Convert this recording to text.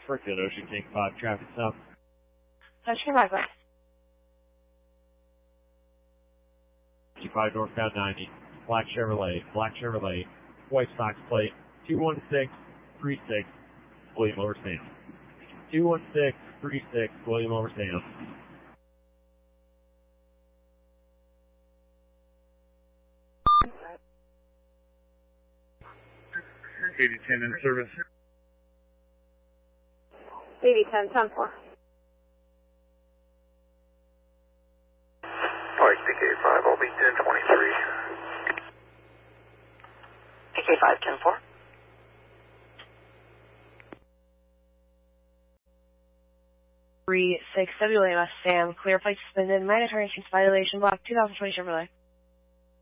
Springfield, Ocean King 5, traffic stop. Ocean 5, bye. 55 northbound 90, black Chevrolet, white Sox plate, 21636, William over Sam. 21636, William over Sam. 8010 in service. 8010, 10-4. Twice DK5, I'll be 1023. DK5, 10-4. Three 6 WLAMS Sam, clear flight suspended, minor turn violation block 2020 Chevrolet.